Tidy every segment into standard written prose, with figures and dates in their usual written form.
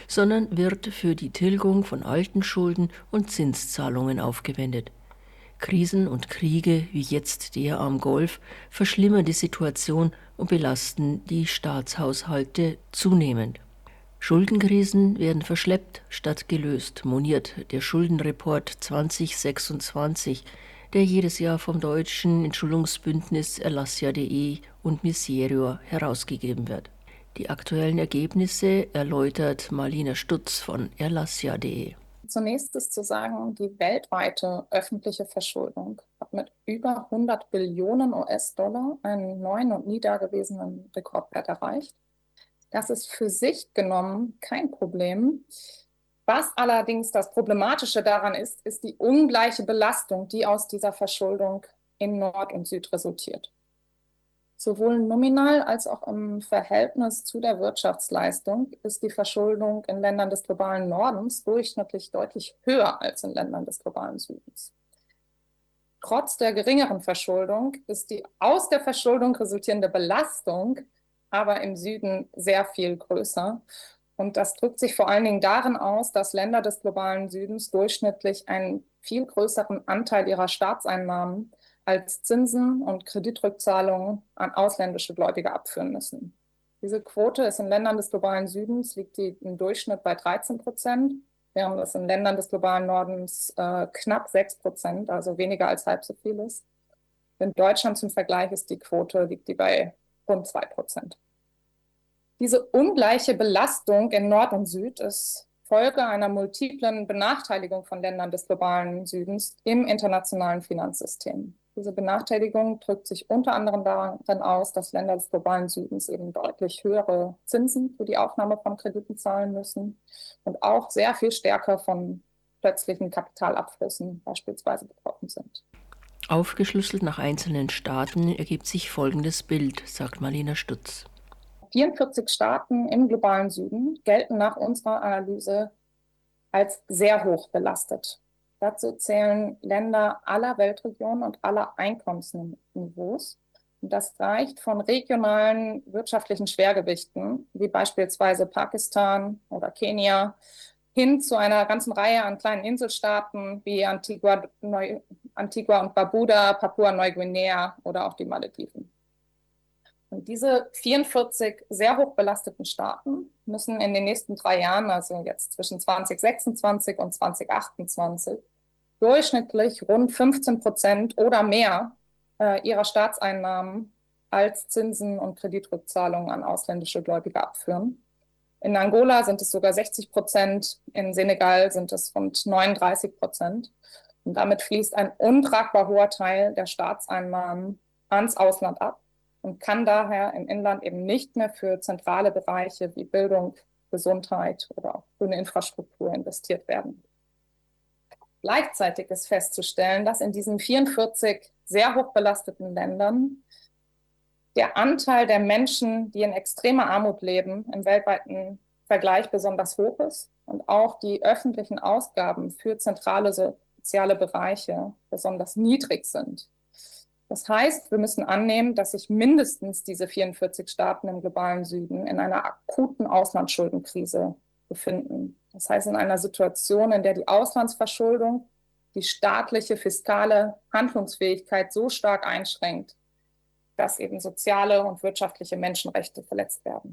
sondern wird für die Tilgung von alten Schulden und Zinszahlungen aufgewendet. Krisen und Kriege, wie jetzt der am Golf, verschlimmern die Situation und belasten die Staatshaushalte zunehmend. Schuldenkrisen werden verschleppt statt gelöst, moniert der Schuldenreport 2026, der jedes Jahr vom deutschen Entschuldungsbündnis Erlassia.de und Miserior herausgegeben wird. Die aktuellen Ergebnisse erläutert Marlina Stutz von Erlassia.de. Zunächst ist zu sagen, die weltweite öffentliche Verschuldung hat mit über 100 Billionen US-Dollar einen neuen und nie dagewesenen Rekordwert erreicht. Das ist für sich genommen kein Problem. Was allerdings das Problematische daran ist, ist die ungleiche Belastung, die aus dieser Verschuldung in Nord und Süd resultiert. Sowohl nominal als auch im Verhältnis zu der Wirtschaftsleistung ist die Verschuldung in Ländern des globalen Nordens durchschnittlich deutlich höher als in Ländern des globalen Südens. Trotz der geringeren Verschuldung ist die aus der Verschuldung resultierende Belastung aber im Süden sehr viel größer. Und das drückt sich vor allen Dingen darin aus, dass Länder des globalen Südens durchschnittlich einen viel größeren Anteil ihrer Staatseinnahmen als Zinsen und Kreditrückzahlungen an ausländische Gläubiger abführen müssen. Diese Quote ist in Ländern des globalen Südens, liegt die im Durchschnitt bei 13%, während es in Ländern des globalen Nordens knapp 6%, also weniger als halb so viel ist. In Deutschland zum Vergleich liegt die bei rund 2%. Diese ungleiche Belastung in Nord und Süd ist Folge einer multiplen Benachteiligung von Ländern des globalen Südens im internationalen Finanzsystem. Diese Benachteiligung drückt sich unter anderem darin aus, dass Länder des globalen Südens eben deutlich höhere Zinsen für die Aufnahme von Krediten zahlen müssen und auch sehr viel stärker von plötzlichen Kapitalabflüssen beispielsweise betroffen sind. Aufgeschlüsselt nach einzelnen Staaten ergibt sich folgendes Bild, sagt Marlina Stutz. 44 Staaten im globalen Süden gelten nach unserer Analyse als sehr hoch belastet. Dazu zählen Länder aller Weltregionen und aller Einkommensniveaus. Und das reicht von regionalen wirtschaftlichen Schwergewichten, wie beispielsweise Pakistan oder Kenia, hin zu einer ganzen Reihe an kleinen Inselstaaten wie Antigua und Barbuda, Papua-Neuguinea oder auch die Malediven. Und diese 44 sehr hoch belasteten Staaten müssen in den nächsten 3 Jahren, also jetzt zwischen 2026 und 2028, durchschnittlich rund 15% oder mehr ihrer Staatseinnahmen als Zinsen und Kreditrückzahlungen an ausländische Gläubiger abführen. In Angola sind es sogar 60%, in Senegal sind es rund 39%. Und damit fließt ein untragbar hoher Teil der Staatseinnahmen ans Ausland ab und kann daher im Inland eben nicht mehr für zentrale Bereiche wie Bildung, Gesundheit oder auch grüne Infrastruktur investiert werden. Gleichzeitig ist festzustellen, dass in diesen 44 sehr hoch belasteten Ländern der Anteil der Menschen, die in extremer Armut leben, im weltweiten Vergleich besonders hoch ist und auch die öffentlichen Ausgaben für zentrale soziale Bereiche besonders niedrig sind. Das heißt, wir müssen annehmen, dass sich mindestens diese 44 Staaten im globalen Süden in einer akuten Auslandsschuldenkrise befinden. Das heißt, in einer Situation, in der die Auslandsverschuldung die staatliche fiskale Handlungsfähigkeit so stark einschränkt, dass eben soziale und wirtschaftliche Menschenrechte verletzt werden.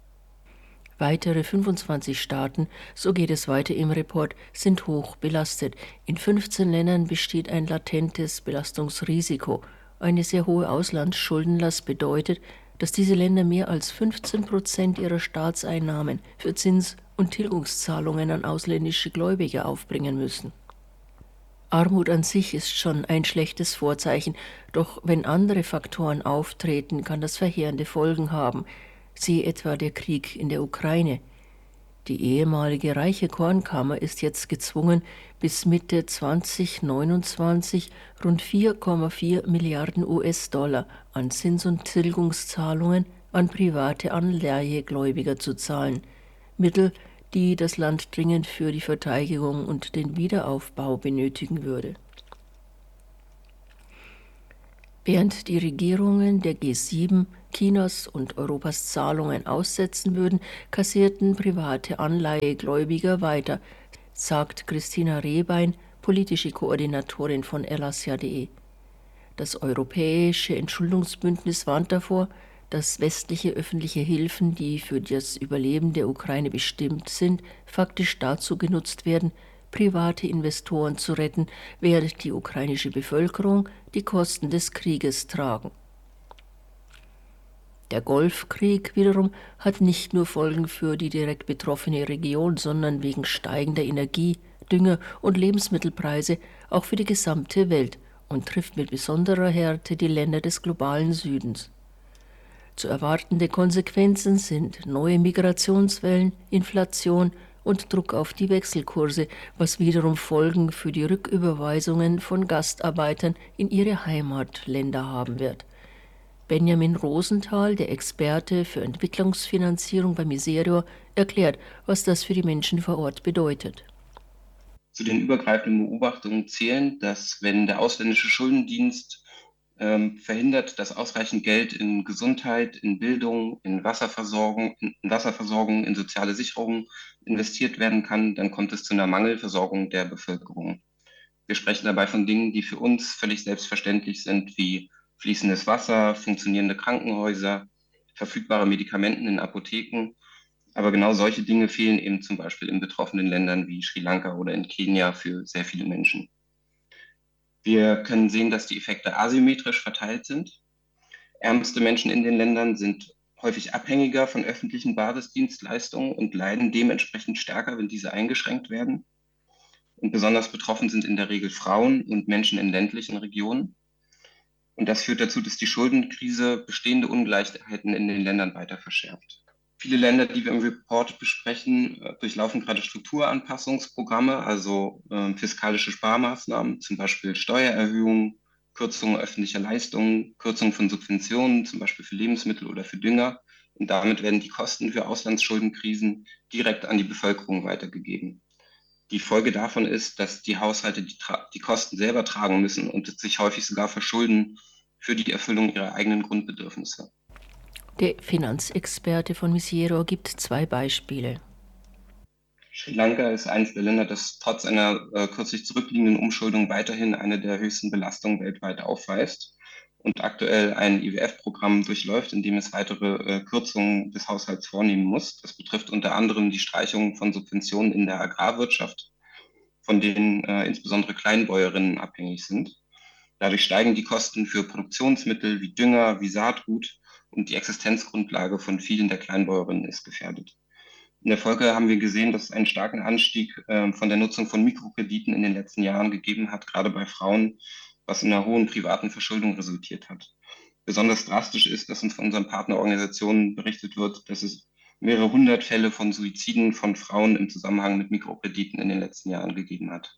Weitere 25 Staaten, so geht es weiter im Report, sind hoch belastet. In 15 Ländern besteht ein latentes Belastungsrisiko. Eine sehr hohe Auslandsschuldenlast bedeutet, dass diese Länder mehr als 15% ihrer Staatseinnahmen für Zins- und Tilgungszahlungen an ausländische Gläubiger aufbringen müssen. Armut an sich ist schon ein schlechtes Vorzeichen, doch wenn andere Faktoren auftreten, kann das verheerende Folgen haben. Siehe etwa der Krieg in der Ukraine. Die ehemalige reiche Kornkammer ist jetzt gezwungen, bis Mitte 2029 rund 4,4 Milliarden US-Dollar an Zins- und Tilgungszahlungen an private Anleihegläubiger zu zahlen. Mittel, die das Land dringend für die Verteidigung und den Wiederaufbau benötigen würde. Während die Regierungen der G7 Chinas und Europas Zahlungen aussetzen würden, kassierten private Anleihegläubiger weiter, sagt Christina Rehbein, politische Koordinatorin von Erlassia.de. Das europäische Entschuldungsbündnis warnt davor, dass westliche öffentliche Hilfen, die für das Überleben der Ukraine bestimmt sind, faktisch dazu genutzt werden, private Investoren zu retten, während die ukrainische Bevölkerung die Kosten des Krieges tragen. Der Golfkrieg wiederum hat nicht nur Folgen für die direkt betroffene Region, sondern wegen steigender Energie-, Dünger- und Lebensmittelpreise auch für die gesamte Welt und trifft mit besonderer Härte die Länder des globalen Südens. Zu erwartende Konsequenzen sind neue Migrationswellen, Inflation und Druck auf die Wechselkurse, was wiederum Folgen für die Rücküberweisungen von Gastarbeitern in ihre Heimatländer haben wird. Benjamin Rosenthal, der Experte für Entwicklungsfinanzierung bei Miserio, erklärt, was das für die Menschen vor Ort bedeutet. Zu den übergreifenden Beobachtungen zählen, dass wenn der ausländische Schuldendienst verhindert, dass ausreichend Geld in Gesundheit, in Bildung, in Wasserversorgung, in soziale Sicherung investiert werden kann, dann kommt es zu einer Mangelversorgung der Bevölkerung. Wir sprechen dabei von Dingen, die für uns völlig selbstverständlich sind, wie fließendes Wasser, funktionierende Krankenhäuser, verfügbare Medikamenten in Apotheken. Aber genau solche Dinge fehlen eben zum Beispiel in betroffenen Ländern wie Sri Lanka oder in Kenia für sehr viele Menschen. Wir können sehen, dass die Effekte asymmetrisch verteilt sind. Ärmste Menschen in den Ländern sind häufig abhängiger von öffentlichen Basisdienstleistungen und leiden dementsprechend stärker, wenn diese eingeschränkt werden. Und besonders betroffen sind in der Regel Frauen und Menschen in ländlichen Regionen. Und das führt dazu, dass die Schuldenkrise bestehende Ungleichheiten in den Ländern weiter verschärft. Viele Länder, die wir im Report besprechen, durchlaufen gerade Strukturanpassungsprogramme, also fiskalische Sparmaßnahmen, zum Beispiel Steuererhöhungen, Kürzungen öffentlicher Leistungen, Kürzungen von Subventionen, zum Beispiel für Lebensmittel oder für Dünger. Und damit werden die Kosten für Auslandsschuldenkrisen direkt an die Bevölkerung weitergegeben. Die Folge davon ist, dass die Haushalte die Kosten selber tragen müssen und sich häufig sogar verschulden für die Erfüllung ihrer eigenen Grundbedürfnisse. Der Finanzexperte von Miserio gibt 2 Beispiele. Sri Lanka ist eines der Länder, das trotz einer kürzlich zurückliegenden Umschuldung weiterhin eine der höchsten Belastungen weltweit aufweist und aktuell ein IWF-Programm durchläuft, in dem es weitere Kürzungen des Haushalts vornehmen muss. Das betrifft unter anderem die Streichung von Subventionen in der Agrarwirtschaft, von denen insbesondere Kleinbäuerinnen abhängig sind. Dadurch steigen die Kosten für Produktionsmittel wie Dünger, wie Saatgut und die Existenzgrundlage von vielen der Kleinbäuerinnen ist gefährdet. In der Folge haben wir gesehen, dass es einen starken Anstieg von der Nutzung von Mikrokrediten in den letzten Jahren gegeben hat, gerade bei Frauen, was in einer hohen privaten Verschuldung resultiert hat. Besonders drastisch ist, dass uns von unseren Partnerorganisationen berichtet wird, dass es mehrere hundert Fälle von Suiziden von Frauen im Zusammenhang mit Mikrokrediten in den letzten Jahren gegeben hat.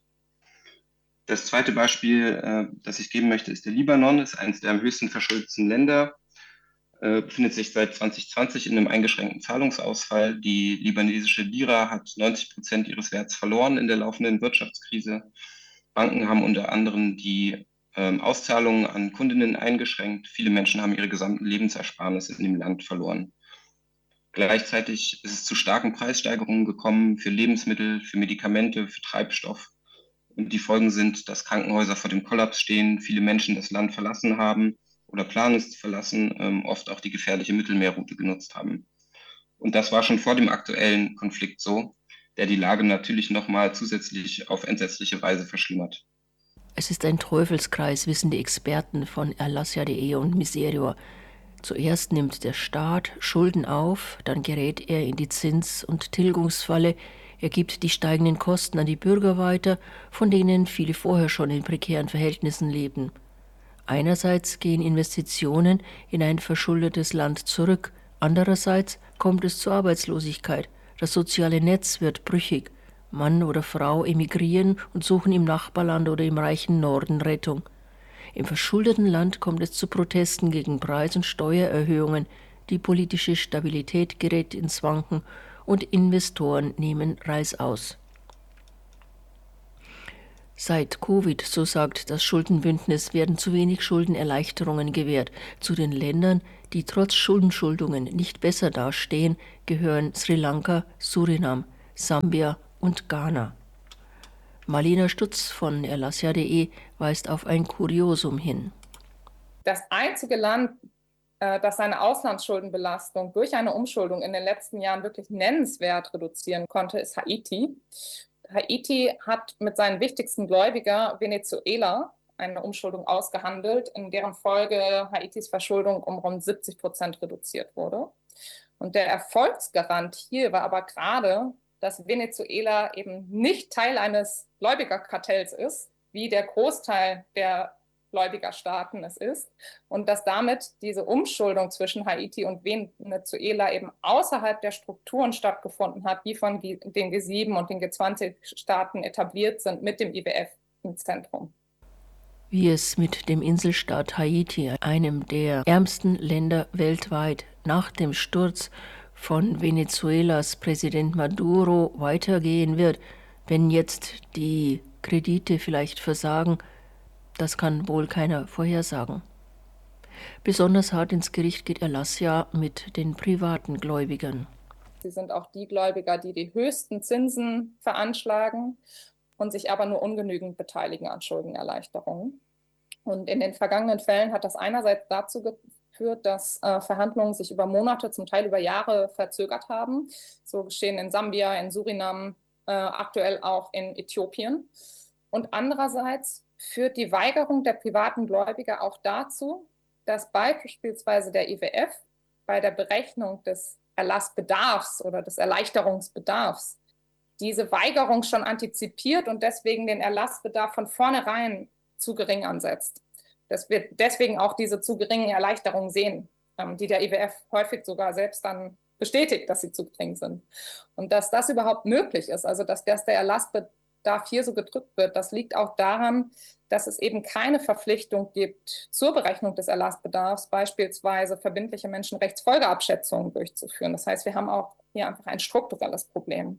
Das zweite Beispiel, das ich geben möchte, ist der Libanon. Das ist eines der am höchsten verschuldeten Länder, befindet sich seit 2020 in einem eingeschränkten Zahlungsausfall. Die libanesische Lira hat 90% ihres Werts verloren in der laufenden Wirtschaftskrise. Banken haben unter anderem die Auszahlungen an Kundinnen eingeschränkt. Viele Menschen haben ihre gesamten Lebensersparnisse in dem Land verloren. Gleichzeitig ist es zu starken Preissteigerungen gekommen für Lebensmittel, für Medikamente, für Treibstoff. Und die Folgen sind, dass Krankenhäuser vor dem Kollaps stehen, viele Menschen das Land verlassen haben oder planen es zu verlassen, oft auch die gefährliche Mittelmeerroute genutzt haben. Und das war schon vor dem aktuellen Konflikt so, der die Lage natürlich nochmal zusätzlich auf entsetzliche Weise verschlimmert. Es ist ein Teufelskreis, wissen die Experten von Erlassia.de und Miserio. Zuerst nimmt der Staat Schulden auf, dann gerät er in die Zins- und Tilgungsfalle. Er gibt die steigenden Kosten an die Bürger weiter, von denen viele vorher schon in prekären Verhältnissen lebten. Einerseits gehen Investitionen in ein verschuldetes Land zurück, andererseits kommt es zur Arbeitslosigkeit. Das soziale Netz wird brüchig. Mann oder Frau emigrieren und suchen im Nachbarland oder im reichen Norden Rettung. Im verschuldeten Land kommt es zu Protesten gegen Preis- und Steuererhöhungen, die politische Stabilität gerät ins Wanken und Investoren nehmen Reißaus. Seit Covid, so sagt das Schuldenbündnis, werden zu wenig Schuldenerleichterungen gewährt. Zu den Ländern, die trotz Schuldenschuldungen nicht besser dastehen, gehören Sri Lanka, Surinam, Sambia und Ghana. Marlena Stutz von erlassia.de weist auf ein Kuriosum hin. Das einzige Land, das seine Auslandsschuldenbelastung durch eine Umschuldung in den letzten Jahren wirklich nennenswert reduzieren konnte, ist Haiti. Haiti hat mit seinem wichtigsten Gläubiger Venezuela eine Umschuldung ausgehandelt, in deren Folge Haitis Verschuldung um rund 70% reduziert wurde. Und der Erfolgsgarant hier war aber gerade, dass Venezuela eben nicht Teil eines Gläubigerkartells ist, wie der Großteil der Gläubigerstaaten es ist, und dass damit diese Umschuldung zwischen Haiti und Venezuela eben außerhalb der Strukturen stattgefunden hat, die von den G7 und den G20-Staaten etabliert sind, mit dem IWF im Zentrum. Wie es mit dem Inselstaat Haiti, einem der ärmsten Länder weltweit, nach dem Sturz von Venezuelas Präsident Maduro weitergehen wird, wenn jetzt die Kredite vielleicht versagen, das kann wohl keiner vorhersagen. Besonders hart ins Gericht geht Erlassia mit den privaten Gläubigern. Sie sind auch die Gläubiger, die die höchsten Zinsen veranschlagen und sich aber nur ungenügend beteiligen an Schuldenerleichterungen. Und in den vergangenen Fällen hat das einerseits dazu geführt, dass Verhandlungen sich über Monate, zum Teil über Jahre verzögert haben. So geschehen in Sambia, in Surinam, aktuell auch in Äthiopien. Und andererseits führt die Weigerung der privaten Gläubiger auch dazu, dass beispielsweise der IWF bei der Berechnung des Erlassbedarfs oder des Erleichterungsbedarfs diese Weigerung schon antizipiert und deswegen den Erlassbedarf von vornherein zu gering ansetzt. Dass wir deswegen auch diese zu geringen Erleichterungen sehen, die der IWF häufig sogar selbst dann bestätigt, dass sie zu gering sind. Und dass das überhaupt möglich ist, also dass der Erlassbedarf hier so gedrückt wird, das liegt auch daran, dass es eben keine Verpflichtung gibt, zur Berechnung des Erlassbedarfs beispielsweise verbindliche Menschenrechtsfolgeabschätzungen durchzuführen. Das heißt, wir haben auch hier einfach ein strukturelles Problem.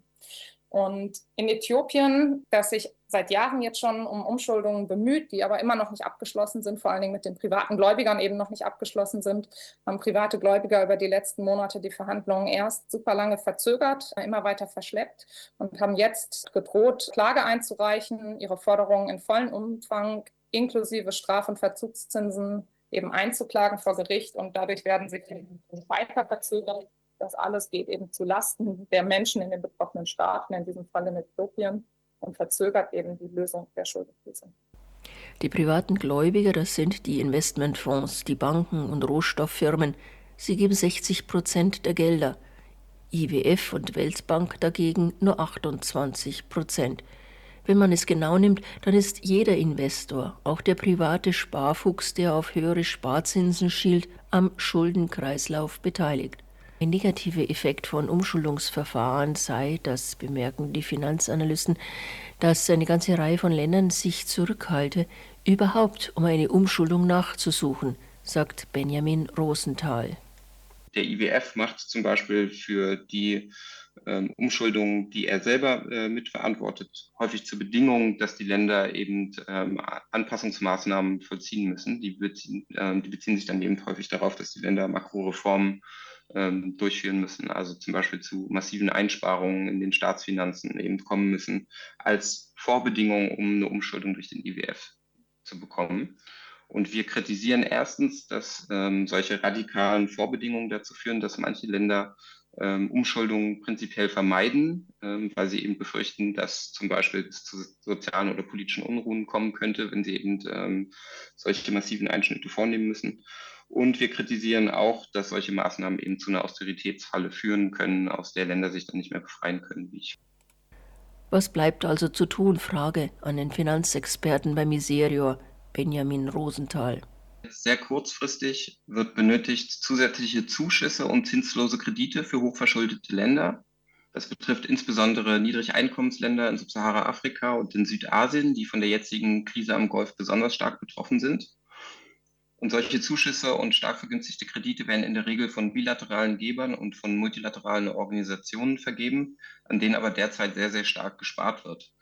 Und in Äthiopien, das sich seit Jahren jetzt schon um Umschuldungen bemüht, die aber immer noch nicht abgeschlossen sind, vor allen Dingen mit den privaten Gläubigern eben noch nicht abgeschlossen sind, haben private Gläubiger über die letzten Monate die Verhandlungen erst super lange verzögert, immer weiter verschleppt und haben jetzt gedroht, Klage einzureichen, ihre Forderungen in vollem Umfang inklusive Straf- und Verzugszinsen eben einzuklagen vor Gericht, und dadurch werden sie weiter verzögert. Das alles geht eben zu Lasten der Menschen in den betroffenen Staaten, in diesem Fall in Äthiopien, und verzögert eben die Lösung der Schuldenkrise. Die privaten Gläubiger, das sind die Investmentfonds, die Banken und Rohstofffirmen. Sie geben 60% der Gelder. IWF und Weltbank dagegen nur 28%. Wenn man es genau nimmt, dann ist jeder Investor, auch der private Sparfuchs, der auf höhere Sparzinsen schielt, am Schuldenkreislauf beteiligt. Ein negativer Effekt von Umschuldungsverfahren sei, das bemerken die Finanzanalysten, dass eine ganze Reihe von Ländern sich zurückhalte, überhaupt um eine Umschuldung nachzusuchen, sagt Benjamin Rosenthal. Der IWF macht zum Beispiel für die Umschuldungen, die er selber mitverantwortet, häufig zur Bedingung, dass die Länder eben Anpassungsmaßnahmen vollziehen müssen. Die beziehen sich dann eben häufig darauf, dass die Länder Makroreformen durchführen müssen, also zum Beispiel zu massiven Einsparungen in den Staatsfinanzen eben kommen müssen, als Vorbedingung, um eine Umschuldung durch den IWF zu bekommen. Und wir kritisieren erstens, dass solche radikalen Vorbedingungen dazu führen, dass manche Länder Umschuldungen prinzipiell vermeiden, weil sie eben befürchten, dass zum Beispiel es zu sozialen oder politischen Unruhen kommen könnte, wenn sie eben solche massiven Einschnitte vornehmen müssen. Und wir kritisieren auch, dass solche Maßnahmen eben zu einer Austeritätsfalle führen können, aus der Länder sich dann nicht mehr befreien können, wie ich. Was bleibt also zu tun? Frage an den Finanzexperten bei Miserior, Benjamin Rosenthal. Sehr kurzfristig wird benötigt zusätzliche Zuschüsse und zinslose Kredite für hochverschuldete Länder. Das betrifft insbesondere Niedrigeinkommensländer in Subsahara-Afrika und in Südasien, die von der jetzigen Krise am Golf besonders stark betroffen sind. Und solche Zuschüsse und stark vergünstigte Kredite werden in der Regel von bilateralen Gebern und von multilateralen Organisationen vergeben, an denen aber derzeit sehr, sehr stark gespart wird.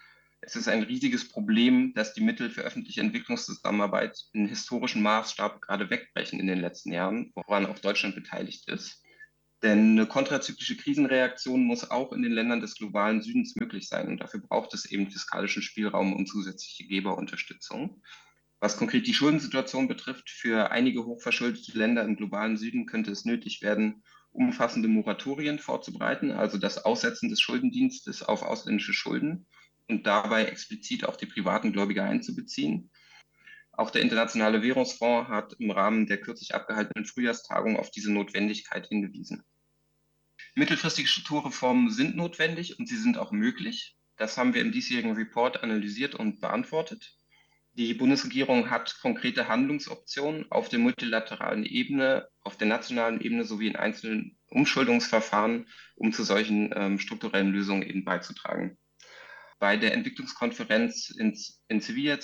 Es ist ein riesiges Problem, dass die Mittel für öffentliche Entwicklungszusammenarbeit in historischem Maßstab gerade wegbrechen in den letzten Jahren, woran auch Deutschland beteiligt ist. Denn eine kontrazyklische Krisenreaktion muss auch in den Ländern des globalen Südens möglich sein. Und dafür braucht es eben fiskalischen Spielraum und zusätzliche Geberunterstützung. Was konkret die Schuldensituation betrifft, für einige hochverschuldete Länder im globalen Süden könnte es nötig werden, umfassende Moratorien vorzubereiten, also das Aussetzen des Schuldendienstes auf ausländische Schulden und dabei explizit auch die privaten Gläubiger einzubeziehen. Auch der Internationale Währungsfonds hat im Rahmen der kürzlich abgehaltenen Frühjahrstagung auf diese Notwendigkeit hingewiesen. Mittelfristige Strukturreformen sind notwendig und sie sind auch möglich. Das haben wir im diesjährigen Report analysiert und beantwortet. Die Bundesregierung hat konkrete Handlungsoptionen auf der multilateralen Ebene, auf der nationalen Ebene sowie in einzelnen Umschuldungsverfahren, um zu solchen strukturellen Lösungen eben beizutragen. Bei der Entwicklungskonferenz in Sevilla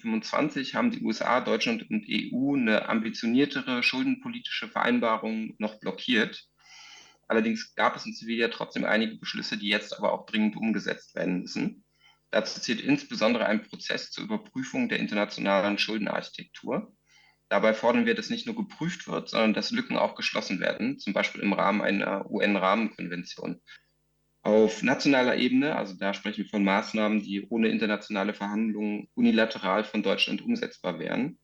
2025 haben die USA, Deutschland und EU eine ambitioniertere schuldenpolitische Vereinbarung noch blockiert. Allerdings gab es in Sevilla trotzdem einige Beschlüsse, die jetzt aber auch dringend umgesetzt werden müssen. Dazu zählt insbesondere ein Prozess zur Überprüfung der internationalen Schuldenarchitektur. Dabei fordern wir, dass nicht nur geprüft wird, sondern dass Lücken auch geschlossen werden, zum Beispiel im Rahmen einer UN-Rahmenkonvention. Auf nationaler Ebene, also da sprechen wir von Maßnahmen, die ohne internationale Verhandlungen unilateral von Deutschland umsetzbar wären,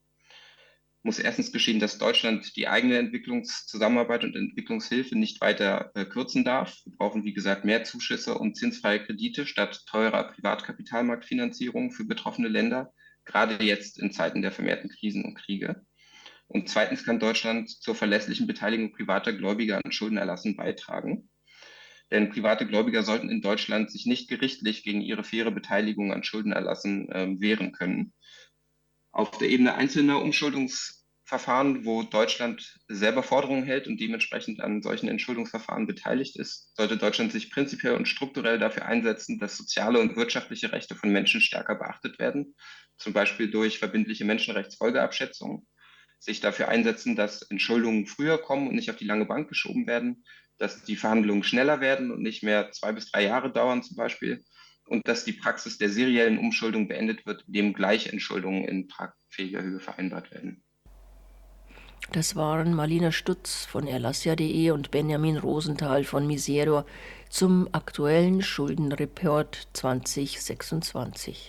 muss erstens geschehen, dass Deutschland die eigene Entwicklungszusammenarbeit und Entwicklungshilfe nicht weiter kürzen darf. Wir brauchen, wie gesagt, mehr Zuschüsse und zinsfreie Kredite statt teurer Privatkapitalmarktfinanzierung für betroffene Länder, gerade jetzt in Zeiten der vermehrten Krisen und Kriege. Und zweitens kann Deutschland zur verlässlichen Beteiligung privater Gläubiger an Schuldenerlassen beitragen. Denn private Gläubiger sollten in Deutschland sich nicht gerichtlich gegen ihre faire Beteiligung an Schuldenerlassen wehren können. Auf der Ebene einzelner Umschuldungsverfahren, wo Deutschland selber Forderungen hält und dementsprechend an solchen Entschuldungsverfahren beteiligt ist, sollte Deutschland sich prinzipiell und strukturell dafür einsetzen, dass soziale und wirtschaftliche Rechte von Menschen stärker beachtet werden, zum Beispiel durch verbindliche Menschenrechtsfolgeabschätzungen, sich dafür einsetzen, dass Entschuldungen früher kommen und nicht auf die lange Bank geschoben werden, dass die Verhandlungen schneller werden und nicht mehr 2 bis 3 Jahre dauern zum Beispiel, und dass die Praxis der seriellen Umschuldung beendet wird, indem Gleichenschuldungen in tragfähiger Höhe vereinbart werden. Das waren Marlina Stutz von Erlassia.de und Benjamin Rosenthal von Miserio zum aktuellen Schuldenreport 2026.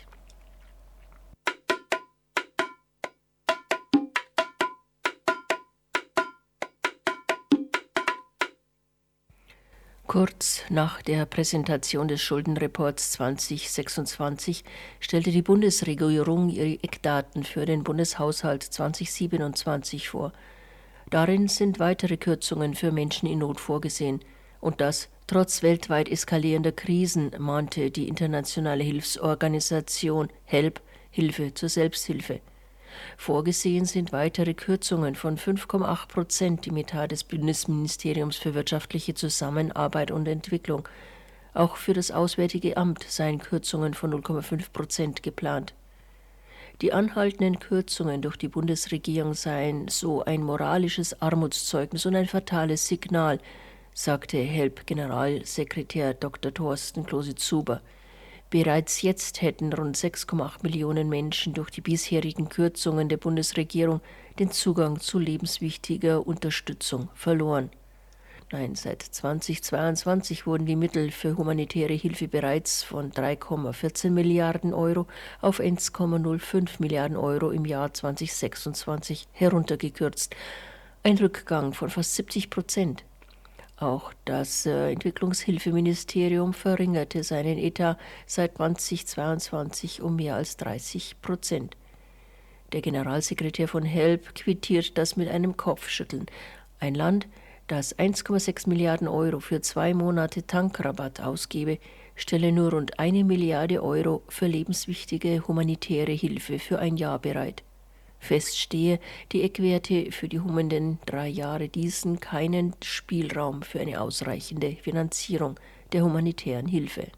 Kurz nach der Präsentation des Schuldenreports 2026 stellte die Bundesregierung ihre Eckdaten für den Bundeshaushalt 2027 vor. Darin sind weitere Kürzungen für Menschen in Not vorgesehen. Und das trotz weltweit eskalierender Krisen, mahnte die internationale Hilfsorganisation HELP, Hilfe zur Selbsthilfe. Vorgesehen sind weitere Kürzungen von 5,8% im Etat des Bundesministeriums für wirtschaftliche Zusammenarbeit und Entwicklung. Auch für das Auswärtige Amt seien Kürzungen von 0,5% geplant. Die anhaltenden Kürzungen durch die Bundesregierung seien so ein moralisches Armutszeugnis und ein fatales Signal, sagte HELP-Generalsekretär Dr. Thorsten Klose-Zuber. Bereits jetzt hätten rund 6,8 Millionen Menschen durch die bisherigen Kürzungen der Bundesregierung den Zugang zu lebenswichtiger Unterstützung verloren. Nein, seit 2022 wurden die Mittel für humanitäre Hilfe bereits von 3,14 Milliarden Euro auf 1,05 Milliarden Euro im Jahr 2026 heruntergekürzt. Ein Rückgang von fast 70%. Auch das Entwicklungshilfeministerium verringerte seinen Etat seit 2022 um mehr als 30%. Der Generalsekretär von HELP quittiert das mit einem Kopfschütteln. Ein Land, das 1,6 Milliarden Euro für 2 Monate Tankrabatt ausgebe, stelle nur rund 1 Milliarde Euro für lebenswichtige humanitäre Hilfe für ein Jahr bereit. Fest stehe, die Eckwerte für die kommenden 3 Jahre ließen keinen Spielraum für eine ausreichende Finanzierung der humanitären Hilfe.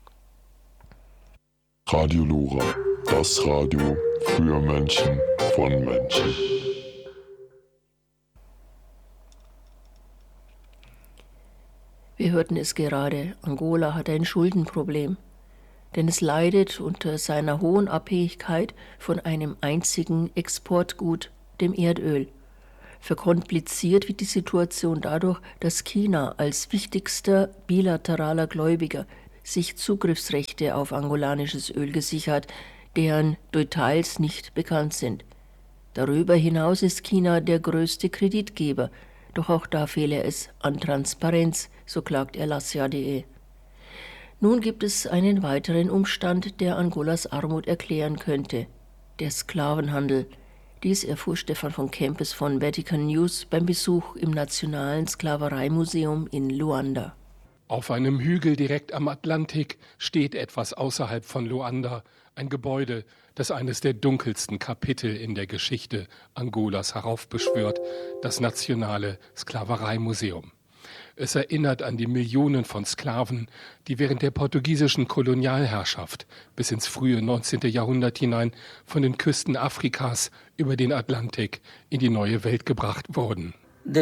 Radio Lora, das Radio für Menschen von Menschen. Wir hörten es gerade, Angola hat ein Schuldenproblem. denn es leidet unter seiner hohen Abhängigkeit von einem einzigen Exportgut, dem Erdöl. Verkompliziert wird die Situation dadurch, dass China als wichtigster bilateraler Gläubiger sich Zugriffsrechte auf angolanisches Öl gesichert, deren Details nicht bekannt sind. Darüber hinaus ist China der größte Kreditgeber, doch auch da fehle es an Transparenz, so klagt Erlassia.de. Nun gibt es einen weiteren Umstand, der Angolas Armut erklären könnte: der Sklavenhandel. Dies erfuhr Stefan von Kempes von Vatican News beim Besuch im Nationalen Sklavereimuseum in Luanda. Auf einem Hügel direkt am Atlantik steht etwas außerhalb von Luanda ein Gebäude, das eines der dunkelsten Kapitel in der Geschichte Angolas heraufbeschwört, das Nationale Sklavereimuseum. Es erinnert an die Millionen von Sklaven, die während der portugiesischen Kolonialherrschaft bis ins frühe 19. Jahrhundert hinein von den Küsten Afrikas über den Atlantik in die neue Welt gebracht wurden.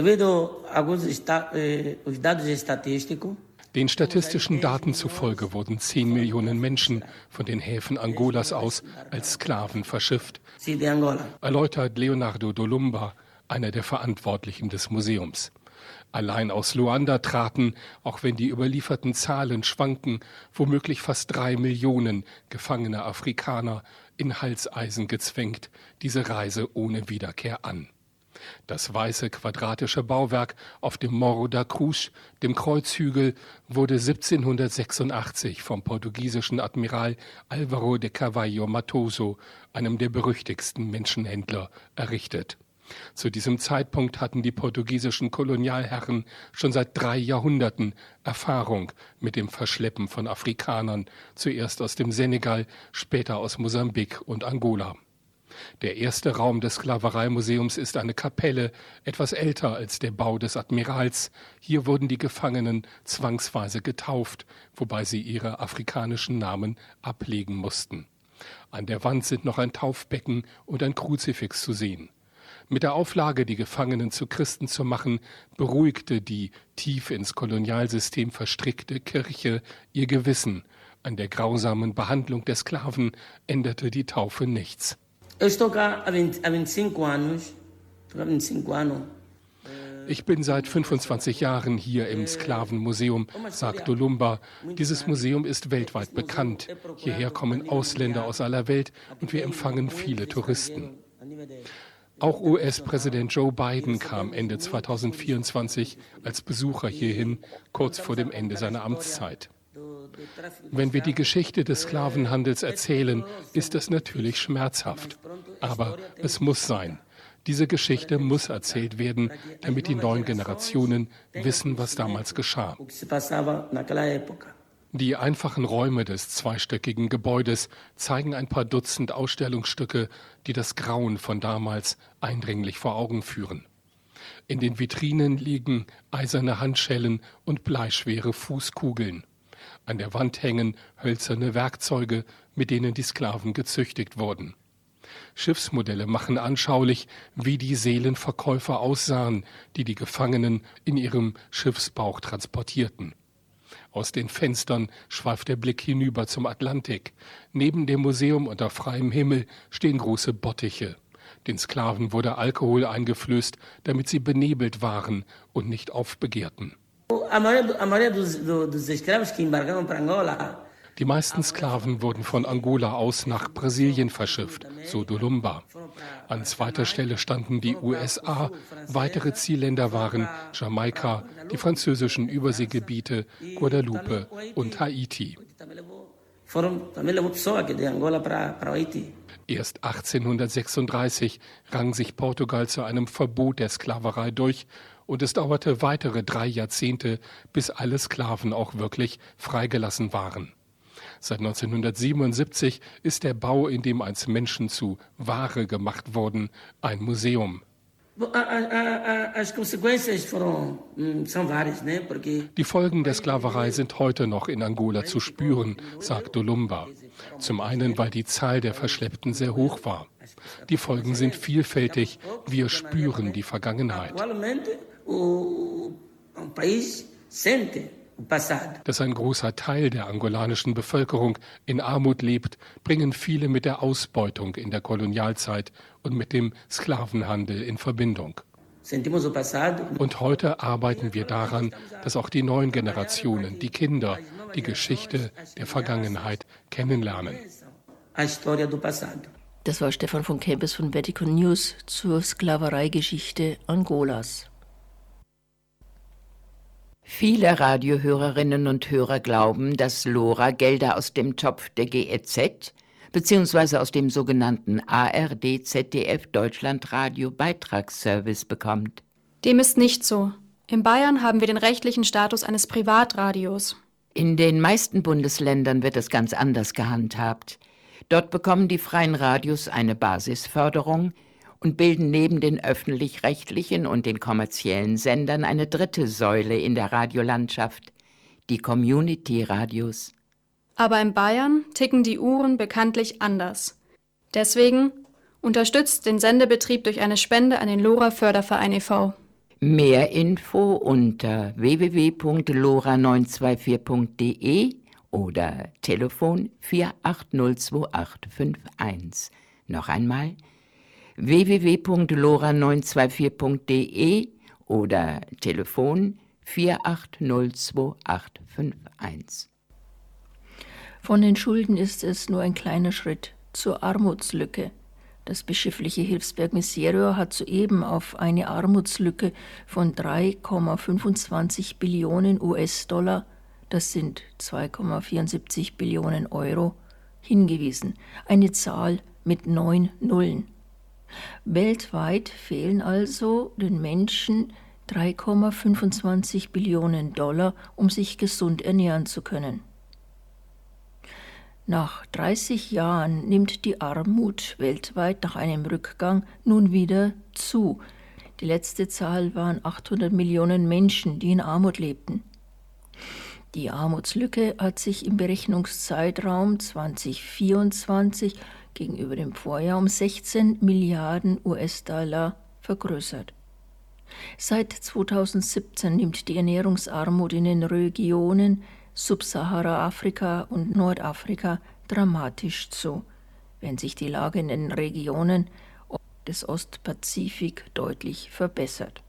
Den statistischen Daten zufolge wurden 10 Millionen Menschen von den Häfen Angolas aus als Sklaven verschifft, erläutert Leonardo Dolumba, einer der Verantwortlichen des Museums. Allein aus Luanda traten, auch wenn die überlieferten Zahlen schwanken, womöglich fast 3 Millionen gefangene Afrikaner in Halseisen gezwängt, diese Reise ohne Wiederkehr an. Das weiße quadratische Bauwerk auf dem Morro da Cruz, dem Kreuzhügel, wurde 1786 vom portugiesischen Admiral Álvaro de Carvalho Matoso, einem der berüchtigsten Menschenhändler, errichtet. Zu diesem Zeitpunkt hatten die portugiesischen Kolonialherren schon seit 3 Jahrhunderten Erfahrung mit dem Verschleppen von Afrikanern, zuerst aus dem Senegal, später aus Mosambik und Angola. Der erste Raum des Sklavereimuseums ist eine Kapelle, etwas älter als der Bau des Admirals. Hier wurden die Gefangenen zwangsweise getauft, wobei sie ihre afrikanischen Namen ablegen mussten. An der Wand sind noch ein Taufbecken und ein Kruzifix zu sehen. Mit der Auflage, die Gefangenen zu Christen zu machen, beruhigte die tief ins Kolonialsystem verstrickte Kirche ihr Gewissen. An der grausamen Behandlung der Sklaven änderte die Taufe nichts. Ich bin seit 25 Jahren hier im Sklavenmuseum, sagt Dolumba. Dieses Museum ist weltweit bekannt. Hierher kommen Ausländer aus aller Welt und wir empfangen viele Touristen. Auch US-Präsident Joe Biden kam Ende 2024 als Besucher hierhin, kurz vor dem Ende seiner Amtszeit. Wenn wir die Geschichte des Sklavenhandels erzählen, ist das natürlich schmerzhaft. Aber es muss sein. Diese Geschichte muss erzählt werden, damit die neuen Generationen wissen, was damals geschah. Die einfachen Räume des zweistöckigen Gebäudes zeigen ein paar Dutzend Ausstellungsstücke, die das Grauen von damals eindringlich vor Augen führen. In den Vitrinen liegen eiserne Handschellen und bleischwere Fußkugeln. An der Wand hängen hölzerne Werkzeuge, mit denen die Sklaven gezüchtigt wurden. Schiffsmodelle machen anschaulich, wie die Seelenverkäufer aussahen, die die Gefangenen in ihrem Schiffsbauch transportierten. Aus den Fenstern schweift der Blick hinüber zum Atlantik. Neben dem Museum unter freiem Himmel stehen große Bottiche. Den Sklaven wurde Alkohol eingeflößt, damit sie benebelt waren und nicht aufbegehrten. Die meisten Sklaven wurden von Angola aus nach Brasilien verschifft, so Dolumba. An zweiter Stelle standen die USA. Weitere Zielländer waren Jamaika, die französischen Überseegebiete, Guadeloupe und Haiti. Erst 1836 rang sich Portugal zu einem Verbot der Sklaverei durch und es dauerte weitere 3 Jahrzehnte, bis alle Sklaven auch wirklich freigelassen waren. Seit 1977 ist der Bau, in dem einst Menschen zu Ware gemacht wurden, ein Museum. Die Folgen der Sklaverei sind heute noch in Angola zu spüren, sagt Dolumba. Zum einen, weil die Zahl der Verschleppten sehr hoch war. Die Folgen sind vielfältig. Wir spüren die Vergangenheit. Dass ein großer Teil der angolanischen Bevölkerung in Armut lebt, bringen viele mit der Ausbeutung in der Kolonialzeit und mit dem Sklavenhandel in Verbindung. Und heute arbeiten wir daran, dass auch die neuen Generationen, die Kinder, die Geschichte der Vergangenheit kennenlernen. Das war Stefan von Kempes von Vatican News zur Sklavereigeschichte Angolas. Viele Radiohörerinnen und Hörer glauben, dass Lora Gelder aus dem Topf der GEZ bzw. aus dem sogenannten ARD-ZDF-Deutschlandradio-Beitragsservice bekommt. Dem ist nicht so. In Bayern haben wir den rechtlichen Status eines Privatradios. In den meisten Bundesländern wird es ganz anders gehandhabt. Dort bekommen die freien Radios eine Basisförderung und bilden neben den öffentlich-rechtlichen und den kommerziellen Sendern eine dritte Säule in der Radiolandschaft, die Community-Radios. Aber in Bayern ticken die Uhren bekanntlich anders. Deswegen unterstützt den Sendebetrieb durch eine Spende an den Lora-Förderverein e.V. Mehr Info unter www.lora924.de oder Telefon 4802851. Noch einmal www.lora924.de oder Telefon 4802851. Von den Schulden ist es nur ein kleiner Schritt zur Armutslücke. Das bischöfliche Hilfswerk Miserio hat soeben auf eine Armutslücke von 3,25 Billionen US-Dollar, das sind 2,74 Billionen Euro, hingewiesen. Eine Zahl mit 9 Nullen. Weltweit fehlen also den Menschen 3,25 Billionen Dollar, um sich gesund ernähren zu können. Nach 30 Jahren nimmt die Armut weltweit nach einem Rückgang nun wieder zu. Die letzte Zahl waren 800 Millionen Menschen, die in Armut lebten. Die Armutslücke hat sich im Berechnungszeitraum 2024 gegenüber dem Vorjahr um 16 Milliarden US-Dollar vergrößert. Seit 2017 nimmt die Ernährungsarmut in den Regionen Subsahara-Afrika und Nordafrika dramatisch zu, wenn sich die Lage in den Regionen des Ostpazifik deutlich verbessert.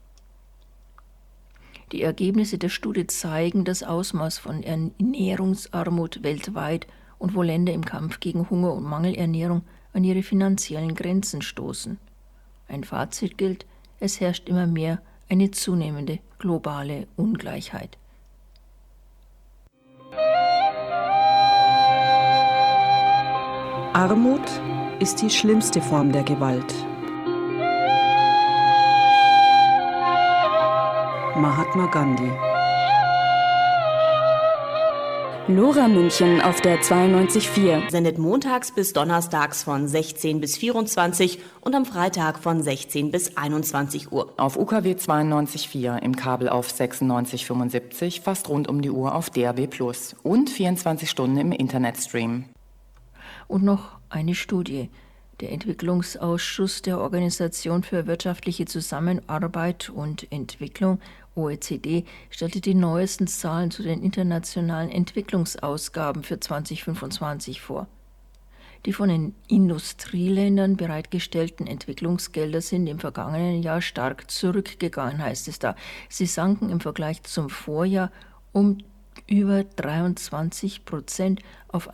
Die Ergebnisse der Studie zeigen das Ausmaß von Ernährungsarmut weltweit und wo Länder im Kampf gegen Hunger und Mangelernährung an ihre finanziellen Grenzen stoßen. Ein Fazit gilt, es herrscht immer mehr eine zunehmende globale Ungleichheit. Armut ist die schlimmste Form der Gewalt. Mahatma Gandhi. Lora München auf der 92.4 sendet montags bis donnerstags von 16 bis 24 und am Freitag von 16 bis 21 Uhr. Auf UKW 92.4 im Kabel auf 96.75, fast rund um die Uhr auf DAB+ und 24 Stunden im Internetstream. Und noch eine Studie. Der Entwicklungsausschuss der Organisation für wirtschaftliche Zusammenarbeit und Entwicklung, OECD, stellte die neuesten Zahlen zu den internationalen Entwicklungsausgaben für 2025 vor. Die von den Industrieländern bereitgestellten Entwicklungsgelder sind im vergangenen Jahr stark zurückgegangen, heißt es da. Sie sanken im Vergleich zum Vorjahr um über 23% auf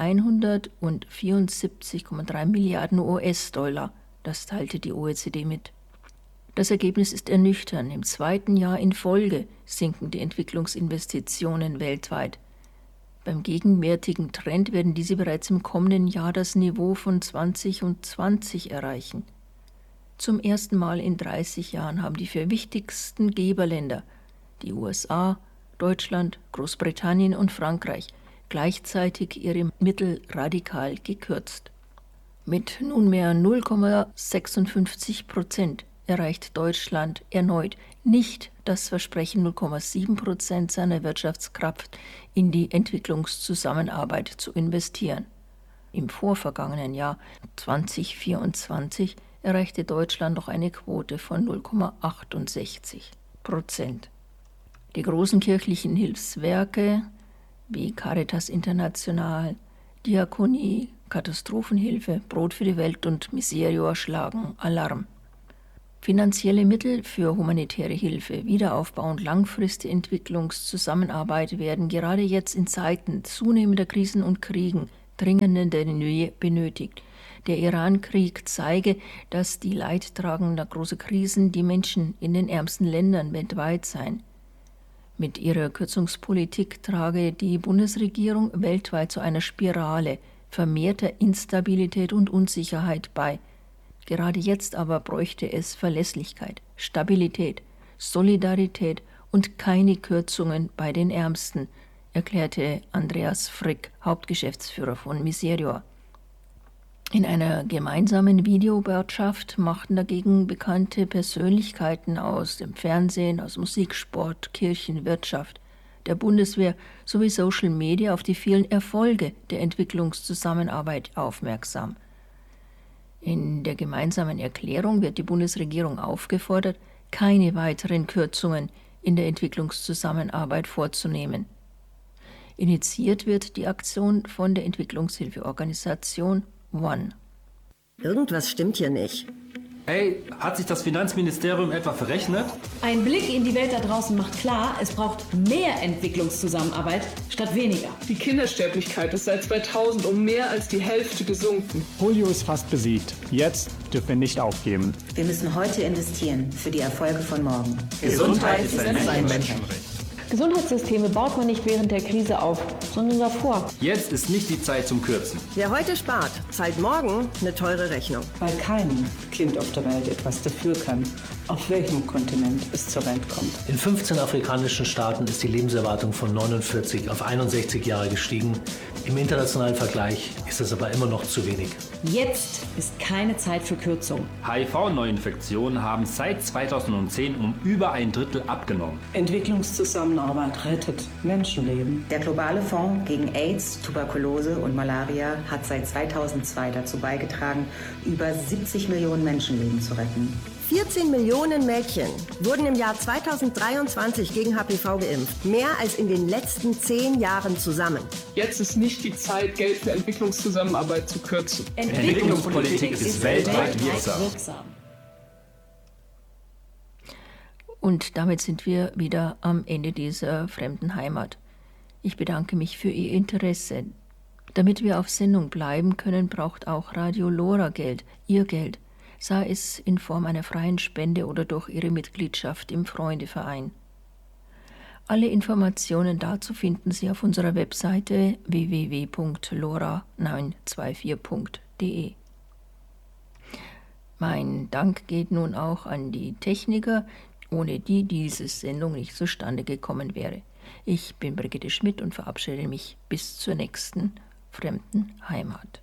174,3 Milliarden US-Dollar. Das teilte die OECD mit. Das Ergebnis ist ernüchternd. Im zweiten Jahr in Folge sinken die Entwicklungsinvestitionen weltweit. Beim gegenwärtigen Trend werden diese bereits im kommenden Jahr das Niveau von 2020 erreichen. Zum ersten Mal in 30 Jahren haben die vier wichtigsten Geberländer, die USA, Deutschland, Großbritannien und Frankreich, gleichzeitig ihre Mittel radikal gekürzt. Mit nunmehr 0,56% erreicht Deutschland erneut nicht das Versprechen, 0,7% seiner Wirtschaftskraft in die Entwicklungszusammenarbeit zu investieren. Im vorvergangenen Jahr 2024 erreichte Deutschland noch eine Quote von 0,68%. Die großen kirchlichen Hilfswerke wie Caritas International, Diakonie, Katastrophenhilfe, Brot für die Welt und Miserior schlagen Alarm. Finanzielle Mittel für humanitäre Hilfe, Wiederaufbau und langfristige Entwicklungszusammenarbeit werden gerade jetzt in Zeiten zunehmender Krisen und Kriegen dringend benötigt. Der Iran-Krieg zeige, dass die Leidtragenden großer Krisen die Menschen in den ärmsten Ländern weltweit seien. Mit ihrer Kürzungspolitik trage die Bundesregierung weltweit zu einer Spirale vermehrter Instabilität und Unsicherheit bei. Gerade jetzt aber bräuchte es Verlässlichkeit, Stabilität, Solidarität und keine Kürzungen bei den Ärmsten, erklärte Andreas Frick, Hauptgeschäftsführer von Miserior. In einer gemeinsamen Videobotschaft machten dagegen bekannte Persönlichkeiten aus dem Fernsehen, aus Musik, Sport, Kirchen, Wirtschaft, der Bundeswehr sowie Social Media auf die vielen Erfolge der Entwicklungszusammenarbeit aufmerksam. In der gemeinsamen Erklärung wird die Bundesregierung aufgefordert, keine weiteren Kürzungen in der Entwicklungszusammenarbeit vorzunehmen. Initiiert wird die Aktion von der Entwicklungshilfeorganisation One. Irgendwas stimmt hier nicht. Hey, hat sich das Finanzministerium etwa verrechnet? Ein Blick in die Welt da draußen macht klar, es braucht mehr Entwicklungszusammenarbeit statt weniger. Die Kindersterblichkeit ist seit 2000 um mehr als die Hälfte gesunken. Polio ist fast besiegt. Jetzt dürfen wir nicht aufgeben. Wir müssen heute investieren für die Erfolge von morgen. Gesundheit ist ein Menschenrecht. Gesundheitssysteme baut man nicht während der Krise auf, sondern davor. Jetzt ist nicht die Zeit zum Kürzen. Wer heute spart, zahlt morgen eine teure Rechnung. Weil kein Kind auf der Welt etwas dafür kann, auf welchem Kontinent es zur Welt kommt. In 15 afrikanischen Staaten ist die Lebenserwartung von 49 auf 61 Jahre gestiegen. Im internationalen Vergleich ist das aber immer noch zu wenig. Jetzt ist keine Zeit für Kürzung. HIV-Neuinfektionen haben seit 2010 um über ein Drittel abgenommen. Entwicklungszusammenarbeit rettet Menschenleben. Der globale Fonds gegen AIDS, Tuberkulose und Malaria hat seit 2002 dazu beigetragen, über 70 Millionen Menschenleben zu retten. 14 Millionen Mädchen wurden im Jahr 2023 gegen HPV geimpft. Mehr als in den letzten 10 Jahren zusammen. Jetzt ist nicht die Zeit, Geld für Entwicklungszusammenarbeit zu kürzen. Entwicklungspolitik ist weltweit wirksam. Und damit sind wir wieder am Ende dieser fremden Heimat. Ich bedanke mich für Ihr Interesse. Damit wir auf Sendung bleiben können, braucht auch Radio Lora Geld, Ihr Geld, sei es in Form einer freien Spende oder durch Ihre Mitgliedschaft im Freundeverein. Alle Informationen dazu finden Sie auf unserer Webseite www.lora924.de. Mein Dank geht nun auch an die Techniker, ohne die diese Sendung nicht zustande gekommen wäre. Ich bin Brigitte Schmidt und verabschiede mich bis zur nächsten fremden Heimat.